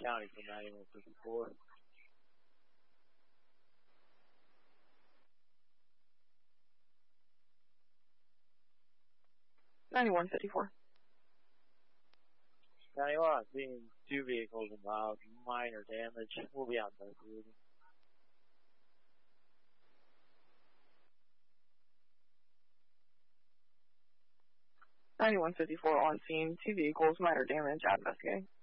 County for 9154. 9154. 91, seeing 2 vehicles involved, minor damage. We'll be out there for you. On scene, 2 vehicles, minor damage, out investigating.